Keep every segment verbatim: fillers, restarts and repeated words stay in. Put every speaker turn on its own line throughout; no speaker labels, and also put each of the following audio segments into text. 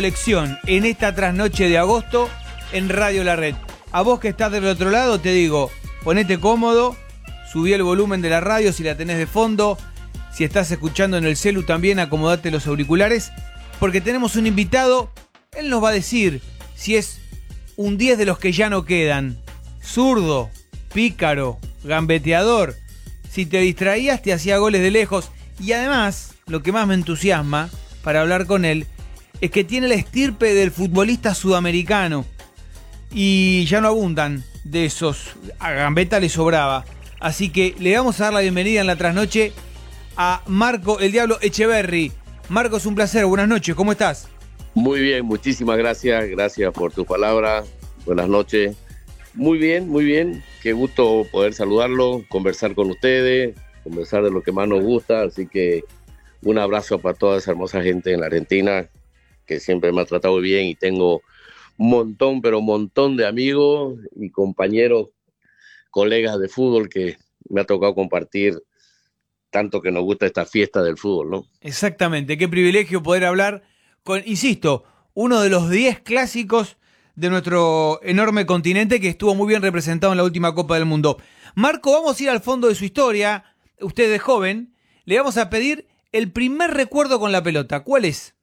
Lección en esta trasnoche de agosto en Radio La Red. A vos que estás del otro lado te digo, ponete cómodo, subí el volumen de la radio si la tenés de fondo, si estás escuchando en el celu también acomodate los auriculares, porque tenemos un invitado, él nos va a decir si es un diez de los que ya no quedan, zurdo, pícaro, gambeteador, si te distraías te hacía goles de lejos y además, lo que más me entusiasma para hablar con él, es que tiene la estirpe del futbolista sudamericano y ya no abundan de esos, a Gambetta le sobraba, así que le vamos a dar la bienvenida en la trasnoche a Marco el Diablo Echeverri. Marco, es un placer, buenas noches, ¿cómo estás?
Muy bien, muchísimas gracias, gracias por tus palabras, buenas noches. Muy bien, muy bien, qué gusto poder saludarlo, conversar con ustedes, conversar de lo que más nos gusta, así que un abrazo para toda esa hermosa gente en la Argentina, que siempre me ha tratado bien y tengo un montón, pero un montón de amigos y compañeros, colegas de fútbol que me ha tocado compartir tanto que nos gusta esta fiesta del fútbol, ¿no?
Exactamente, qué privilegio poder hablar con, insisto, uno de los diez clásicos de nuestro enorme continente que estuvo muy bien representado en la última Copa del Mundo. Marco, vamos a ir al fondo de su historia, usted es joven, le vamos a pedir el primer recuerdo con la pelota, ¿cuál es?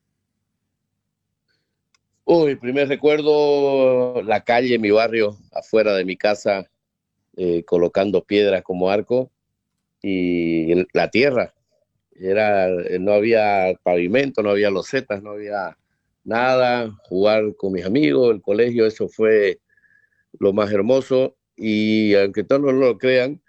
Uy, primer recuerdo, la calle, mi barrio, afuera de mi casa, eh, colocando piedras como arco y la tierra. Era, no había pavimento, no había losetas, no había nada, jugar con mis amigos, el colegio, eso fue lo más hermoso. Y aunque todos no lo crean,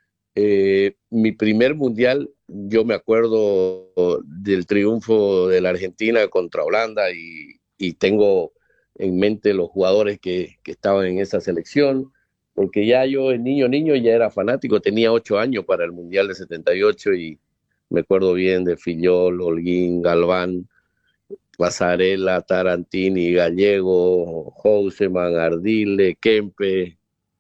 eh, mi primer mundial, yo me acuerdo del triunfo de la Argentina contra Holanda y y tengo en mente los jugadores que, que estaban en esa selección, porque ya yo, el niño, niño, ya era fanático, tenía ocho años para el Mundial de setenta y ocho y me acuerdo bien de Fillol, Holguín, Galván, Pasarela, Tarantini, Gallego, Houseman, Ardile, Kempe,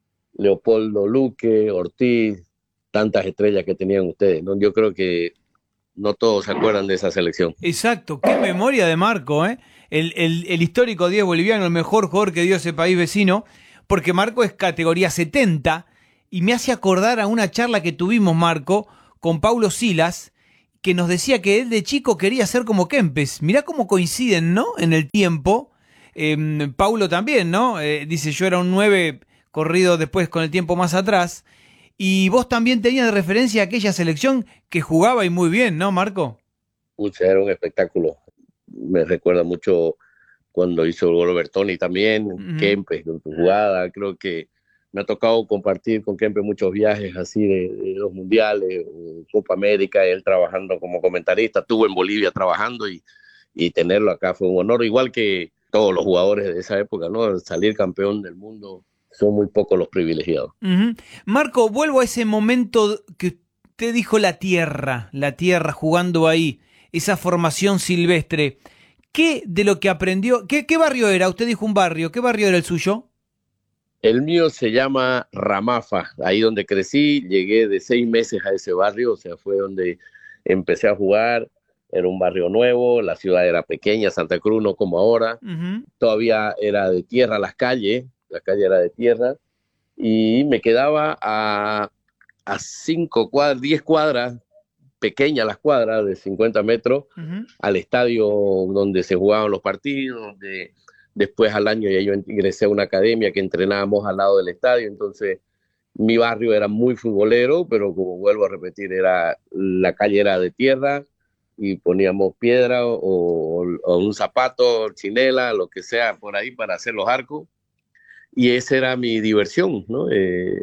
Leopoldo Luque, Ortiz, tantas estrellas que tenían ustedes, ¿no? Yo creo que no todos se acuerdan de esa selección.
Exacto, qué memoria de Marco, ¿eh? El, el, el histórico diez boliviano, el mejor jugador que dio ese país vecino, porque Marco es categoría setenta, y me hace acordar a una charla que tuvimos, Marco, con Paulo Silas, que nos decía que él de chico quería ser como Kempes. Mirá cómo coinciden, ¿no? En el tiempo. Eh, Paulo también, ¿no? Eh, dice, yo era un nueve corrido después con el tiempo más atrás, y vos también tenías de referencia aquella selección que jugaba y muy bien, ¿no, Marco?
Pucha, era un espectáculo. Me recuerda mucho cuando hizo el gol Bertoni también, uh-huh. Kempes con su jugada. Creo que me ha tocado compartir con Kempes muchos viajes así de, de los mundiales, Copa América, él trabajando como comentarista, estuvo en Bolivia trabajando y, y tenerlo acá fue un honor, igual que todos los jugadores de esa época, ¿no? Salir campeón del mundo, son muy pocos los privilegiados.
Uh-huh. Marco, vuelvo a ese momento que usted dijo la tierra, la tierra jugando ahí, esa formación silvestre. ¿Qué de lo que aprendió? ¿Qué, qué barrio era? Usted dijo un barrio. ¿Qué barrio era el suyo?
El mío se llama Ramafa. Ahí donde crecí, llegué de seis meses a ese barrio, o sea, fue donde empecé a jugar. Era un barrio nuevo, la ciudad era pequeña, Santa Cruz no como ahora. Uh-huh. Todavía era de tierra las calles, la calle era de tierra. Y me quedaba a, a cinco cuadras, diez cuadras, pequeñas las cuadras de cincuenta metros, uh-huh. al estadio donde se jugaban los partidos, donde después al año ya yo ingresé a una academia que entrenábamos al lado del estadio, entonces mi barrio era muy futbolero, pero como vuelvo a repetir, era, la calle era de tierra y poníamos piedra o, o, o un zapato, chinela, lo que sea por ahí para hacer los arcos, y esa era mi diversión, ¿no? Eh,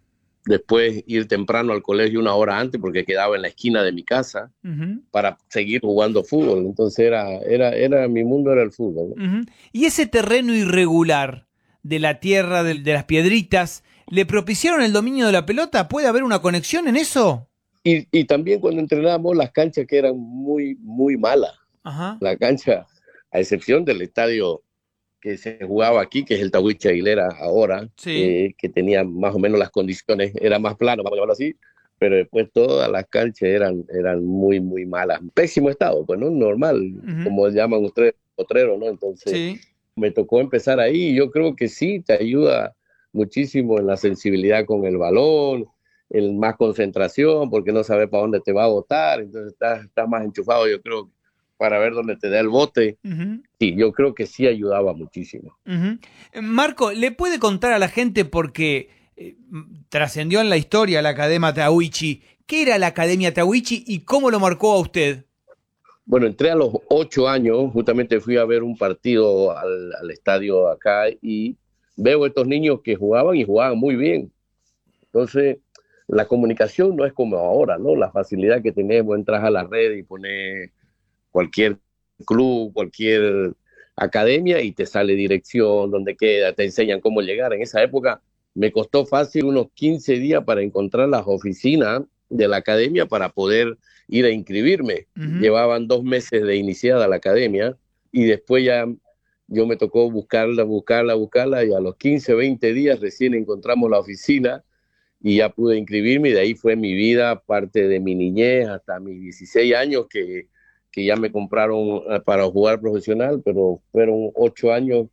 Después ir temprano al colegio una hora antes porque quedaba en la esquina de mi casa, uh-huh. para seguir jugando fútbol. Entonces era, era, era mi mundo era el fútbol, ¿no?
Uh-huh. Y ese terreno irregular de la tierra, de, de las piedritas, ¿le propiciaron el dominio de la pelota? ¿Puede haber una conexión en eso?
Y, y también cuando entrenábamos las canchas que eran muy, muy malas.
Uh-huh.
La cancha, a excepción del estadio que se jugaba aquí, que es el Tahuichi Aguilera ahora, sí. eh, que tenía más o menos las condiciones, era más plano, vamos a llamarlo así, pero después todas las canchas eran, eran muy, muy malas. Pésimo estado, pues, ¿no? Normal, uh-huh. como llaman ustedes, potrero, ¿no? Entonces
Sí.
me tocó empezar ahí y yo creo que sí, te ayuda muchísimo en la sensibilidad con el balón, en más concentración, porque no sabes para dónde te va a botar, entonces estás, estás más enchufado, yo creo, para ver dónde te da el bote.
Ujú.
Sí, yo creo que sí ayudaba muchísimo.
Ujú. Marco, ¿le puede contar a la gente porque eh, trascendió en la historia la Academia Tahuichi? ¿Qué era la Academia Tahuichi y cómo lo marcó a usted?
Bueno, entré a los ocho años, justamente fui a ver un partido al, al estadio acá y veo estos niños que jugaban y jugaban muy bien. Entonces, la comunicación no es como ahora, ¿no? La facilidad que tenemos, entras a la red y pones cualquier club, cualquier academia y te sale dirección, dónde queda, te enseñan cómo llegar. En esa época me costó fácil unos quince días para encontrar las oficinas de la academia para poder ir a inscribirme.
Ujú.
Llevaban dos meses de iniciada la academia y después ya yo me tocó buscarla, buscarla, buscarla y a los quince, veinte días recién encontramos la oficina y ya pude inscribirme y de ahí fue mi vida, parte de mi niñez hasta mis dieciséis años que, que ya me compraron para jugar profesional, pero fueron ocho años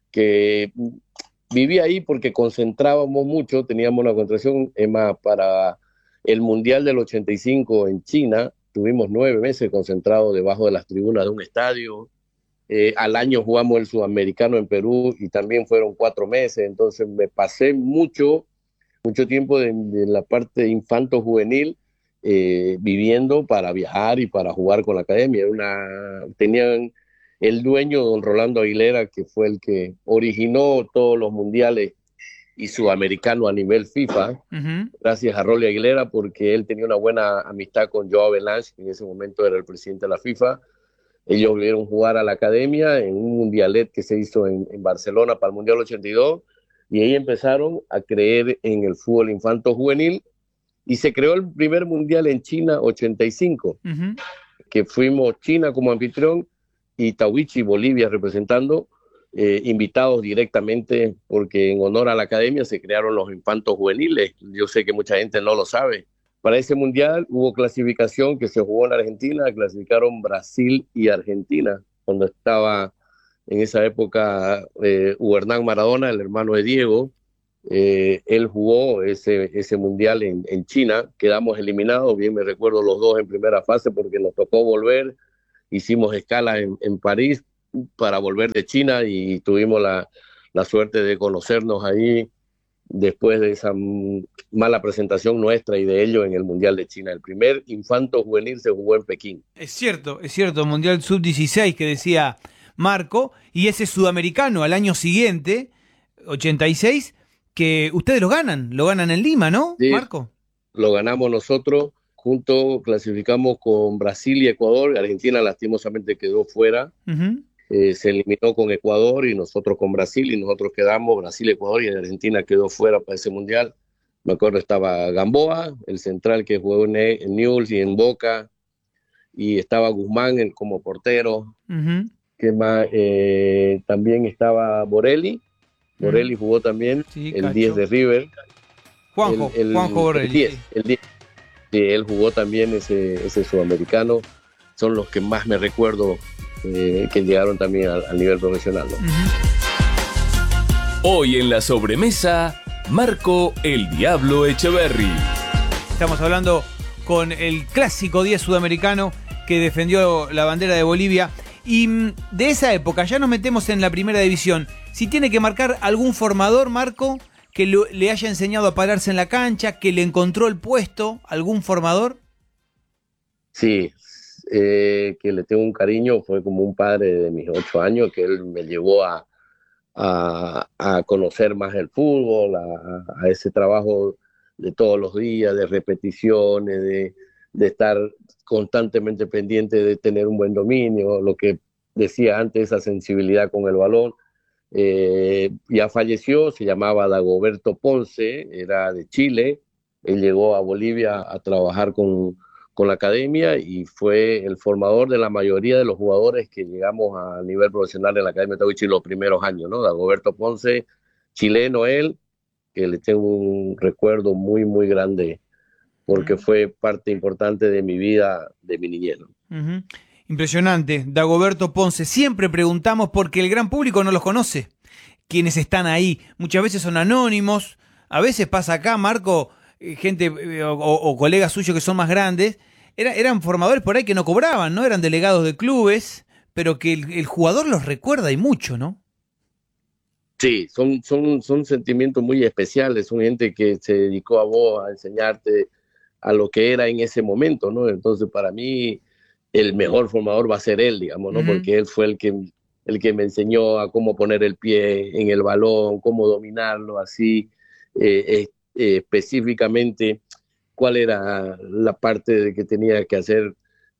que viví ahí porque concentrábamos mucho, teníamos una concentración, es más, para el Mundial del ochenta y cinco en China, tuvimos nueve meses concentrados debajo de las tribunas de un estadio. Eh, al año jugamos el Sudamericano en Perú y también fueron cuatro meses, entonces me pasé mucho mucho tiempo de, de la parte infanto-juvenil eh, viviendo para viajar y para jugar con la academia. Era una, tenían el dueño, don Rolando Aguilera, que fue el que originó todos los mundiales y sudamericanos a nivel FIFA,
Ujú.
gracias a Rolly Aguilera, porque él tenía una buena amistad con Joao Belange, que en ese momento era el presidente de la FIFA. Ellos vieron jugar a la academia en un mundialet que se hizo en, en Barcelona para el Mundial ochenta y dos y ahí empezaron a creer en el fútbol infanto juvenil y se creó el primer mundial en China ochenta y cinco,
Ujú.
que fuimos China como anfitrión y Tahuichi Bolivia representando, eh, invitados directamente porque en honor a la academia se crearon los infantos juveniles. Yo sé que mucha gente no lo sabe. Para ese mundial hubo clasificación que se jugó en Argentina, clasificaron Brasil y Argentina, cuando estaba en esa época eh, Hernán Maradona, el hermano de Diego. Eh, él jugó ese, ese mundial en, en China, quedamos eliminados, bien me recuerdo los dos en primera fase porque nos tocó volver, hicimos escala en, en París para volver de China y tuvimos la, la suerte de conocernos ahí después de esa mala presentación nuestra y de ellos en el Mundial de China. El primer infanto juvenil se jugó en Pekín.
Es cierto, es cierto, Mundial sub dieciséis que decía Marco, y ese sudamericano al año siguiente, ochenta y seis, que ustedes lo ganan, lo ganan en Lima, ¿no,
Sí,
Marco?
lo ganamos nosotros, juntos clasificamos con Brasil y Ecuador. Argentina lastimosamente quedó fuera,
Ujú.
eh, se eliminó con Ecuador y nosotros con Brasil y nosotros quedamos, Brasil, Ecuador y Argentina quedó fuera para ese mundial. Me acuerdo estaba Gamboa, el central que jugó en, en Newell's y en Boca, y estaba Guzmán el, como portero.
Ujú.
¿Qué más? Eh, también estaba Borelli,
Ujú.
Borelli jugó también,
Sí,
el diez
Cacho.
de River, el,
Juanjo, Juanjo
el, el
Borrelli,
diez,
sí.
el diez. Sí, él jugó también ese, ese sudamericano, son los que más me recuerdo eh, que llegaron también al, al nivel profesional, ¿no?
Ujú.
Hoy en la sobremesa, Marco el Diablo Echeverry.
Estamos hablando con el clásico diez sudamericano que defendió la bandera de Bolivia. Y mm, de esa época, ya nos metemos en la primera división. Si tiene que marcar algún formador, Marco, que lo, le haya enseñado a pararse en la cancha, que le encontró el puesto, algún formador.
Sí, eh, que le tengo un cariño, fue como un padre de mis ocho años, que él me llevó a, a, a conocer más el fútbol, a, a ese trabajo de todos los días, de repeticiones, de, de estar constantemente pendiente de tener un buen dominio, lo que decía antes, esa sensibilidad con el balón. Eh, ya falleció, se llamaba Dagoberto Ponce, era de Chile, él llegó a Bolivia a trabajar con, con la academia y fue el formador de la mayoría de los jugadores que llegamos a nivel profesional en la Academia de Tahuichi los primeros años, ¿no? Dagoberto Ponce, chileno él, que le tengo un recuerdo muy, muy grande porque
Uh-huh.
fue parte importante de mi vida, de mi niñez, ¿no?
Uh-huh. Impresionante, Dagoberto Ponce. Siempre preguntamos porque el gran público no los conoce. Quienes están ahí, muchas veces son anónimos, a veces pasa acá, Marco, eh, gente eh, o, o colegas suyos que son más grandes, era, eran formadores por ahí que no cobraban, ¿no? Eran delegados de clubes, pero que el, el jugador los recuerda y mucho, ¿no?
Sí, son, son, son sentimientos muy especiales, son gente que se dedicó a vos a enseñarte a lo que era en ese momento, ¿no? Entonces, para mí, el mejor formador va a ser él, digamos, ¿no? Uh-huh. Porque él fue el que, el que me enseñó a cómo poner el pie en el balón, cómo dominarlo, así, eh, eh, eh, específicamente, cuál era la parte de que tenía que hacer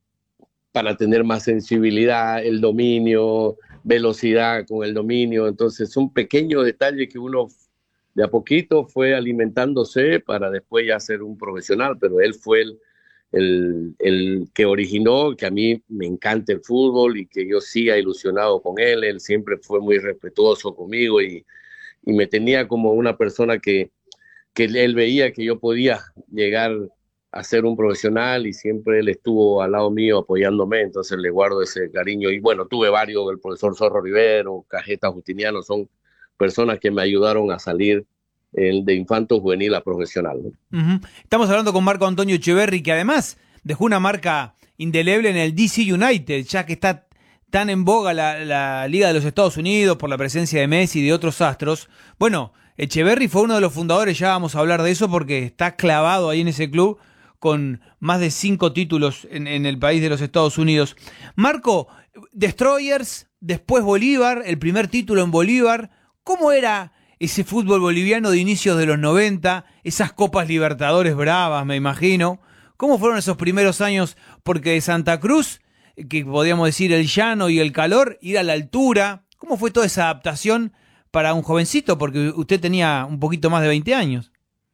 para tener más sensibilidad, el dominio, velocidad con el dominio. Entonces son pequeños detalles que uno de a poquito fue alimentándose para después ya ser un profesional, pero él fue el, el, el que originó que a mí me encanta el fútbol y que yo siga ilusionado con él. Él siempre fue muy respetuoso conmigo y, y me tenía como una persona que, que él veía que yo podía llegar a ser un profesional y siempre él estuvo al lado mío apoyándome, entonces le guardo ese cariño. Y bueno, tuve varios, el profesor Zorro Rivero, Cajeta Justiniano, son personas que me ayudaron a salir eh, de infanto juvenil a profesional, ¿no?
Uh-huh. Estamos hablando con Marco Antonio Etcheverry, que además dejó una marca indeleble en el D C United, ya que está tan en boga la, la Liga de los Estados Unidos por la presencia de Messi y de otros astros. Bueno, Etcheverry fue uno de los fundadores, ya vamos a hablar de eso porque está clavado ahí en ese club con más de cinco títulos en, en el país de los Estados Unidos. Marco, Destroyers, después Bolívar, el primer título en Bolívar. ¿Cómo era ese fútbol boliviano de inicios de los noventa? Esas Copas Libertadores bravas, me imagino. ¿Cómo fueron esos primeros años? Porque de Santa Cruz, que podríamos decir el llano y el calor, ir a la altura. ¿Cómo fue toda esa adaptación para un jovencito? Porque usted tenía un poquito más de veinte años.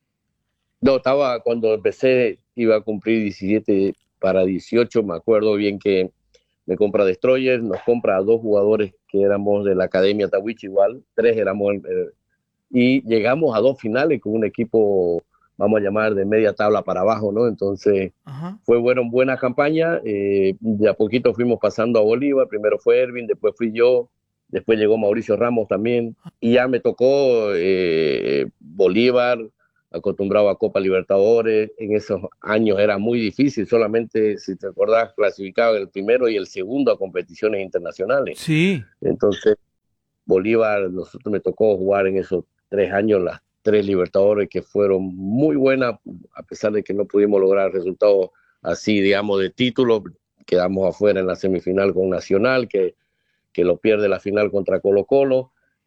No, estaba, cuando empecé, iba a cumplir diecisiete para dieciocho, me acuerdo bien que me compra Destroyer, nos compra a dos jugadores que éramos de la Academia Tahuichi igual, tres éramos, eh, y llegamos a dos finales con un equipo, vamos a llamar, de media tabla para abajo, ¿no? Entonces, uh-huh. fue bueno, buena campaña, eh, de a poquito fuimos pasando a Bolívar, primero fue Ervin, después fui yo, después llegó Mauricio Ramos también, y ya me tocó eh, Bolívar, acostumbrado a Copa Libertadores. En esos años era muy difícil, solamente, si te acordás, clasificaban el primero y el segundo a competiciones internacionales.
Sí.
Entonces, Bolívar, nosotros me tocó jugar en esos tres años las tres Libertadores que fueron muy buenas, a pesar de que no pudimos lograr resultados así, digamos, de título. Quedamos afuera en la semifinal con Nacional, que, que lo pierde la final contra Colo-Colo.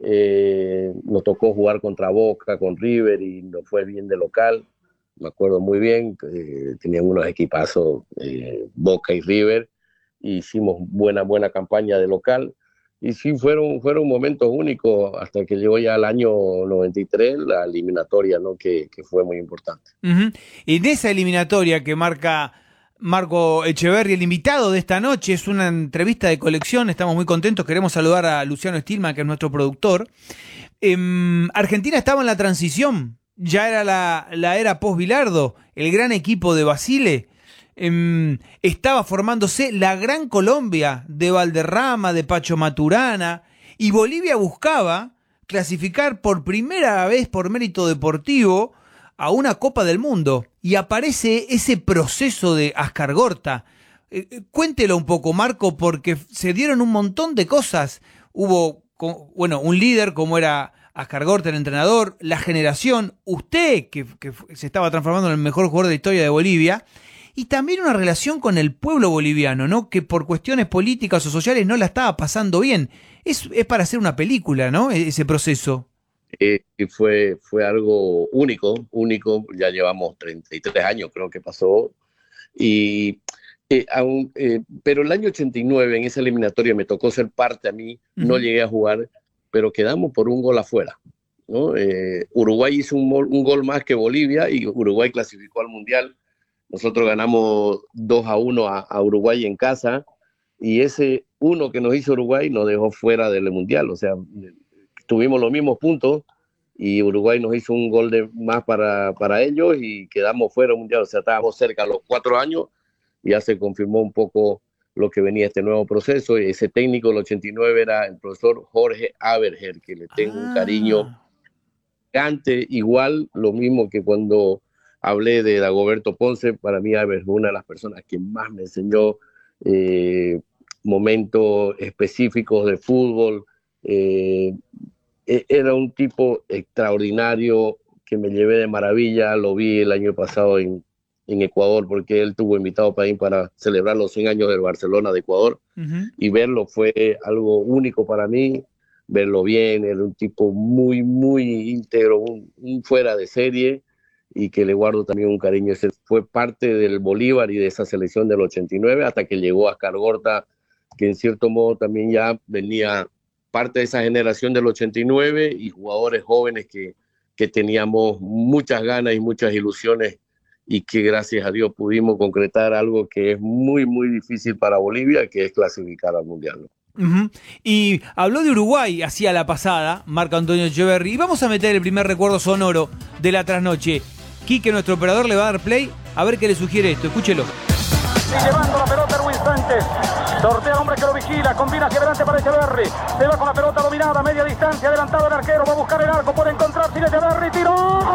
Eh, nos tocó jugar contra Boca, con River y nos fue bien de local, me acuerdo muy bien, eh, tenían unos equipazos eh, Boca y River, y hicimos buena buena campaña de local y sí fueron, fueron momentos únicos hasta que llegó ya el año noventa y tres la eliminatoria, ¿no? que, que fue muy importante.
Uh-huh. Y de esa eliminatoria que marca Marco Etcheverry, el invitado de esta noche, es una entrevista de colección, estamos muy contentos, queremos saludar a Luciano Stilman, que es nuestro productor. Eh, Argentina estaba en la transición, ya era la, la era post-Bilardo, el gran equipo de Basile, eh, estaba formándose la gran Colombia de Valderrama, de Pacho Maturana, y Bolivia buscaba clasificar por primera vez por mérito deportivo a una Copa del Mundo, y aparece ese proceso de Ascargorta. Eh, cuéntelo un poco, Marco, porque se dieron un montón de cosas. Hubo, bueno, un líder como era Ascargorta, el entrenador, la generación, usted, que, que se estaba transformando en el mejor jugador de la historia de Bolivia, y también una relación con el pueblo boliviano, ¿no? Que por cuestiones políticas o sociales no la estaba pasando bien. Es, es para hacer una película, ¿no? Ese proceso.
Eh, y fue, fue algo único, único, ya llevamos treinta y tres años creo que pasó, y, eh, aún, eh, pero el año ochenta y nueve en esa eliminatoria me tocó ser parte a mí, uh-huh. no llegué a jugar, pero quedamos por un gol afuera, ¿no? Eh, Uruguay hizo un, un gol más que Bolivia y Uruguay clasificó al Mundial, nosotros ganamos dos a uno a, a Uruguay en casa, y ese uno que nos hizo Uruguay nos dejó fuera del Mundial, o sea, tuvimos los mismos puntos y Uruguay nos hizo un gol de más para, para ellos y quedamos fuera del Mundial, o sea, estábamos cerca a los cuatro años y ya se confirmó un poco lo que venía este nuevo proceso. Y ese técnico del ochenta y nueve era el profesor Jorge Aberger, que le tengo ah. un cariño gigante, igual lo mismo que cuando hablé de Dagoberto Ponce. Para mí Aberger es una de las personas que más me enseñó eh, momentos específicos de fútbol. Eh, era un tipo extraordinario que me llevé de maravilla. Lo vi el año pasado en en Ecuador, porque él tuvo invitado para ir para celebrar los cien años del Barcelona de Ecuador, uh-huh. y verlo fue algo único para mí, verlo bien. Era un tipo muy, muy íntegro, un, un fuera de serie, y que le guardo también un cariño. Ese fue parte del Bolívar y de esa selección del ochenta y nueve, hasta que llegó a Cargorta, que en cierto modo también ya venía parte de esa generación del ochenta y nueve, y jugadores jóvenes que, que teníamos muchas ganas y muchas ilusiones, y que gracias a Dios pudimos concretar algo que es muy, muy difícil para Bolivia, que es clasificar al Mundial.
Uh-huh. Y habló de Uruguay hacía la pasada, Marco Antonio Echeverri, y vamos a meter el primer recuerdo sonoro de la trasnoche. Quique, nuestro operador, le va a dar play, a ver qué le sugiere esto, escúchelo.
Y llevando la pelota Ruiz Sánchez, sortea al hombre que lo vigila, combina hacia adelante para Echeverri, se va con la pelota dominada, media distancia, adelantado el arquero, va a buscar el arco, puede encontrar sin Echeverri, tiró.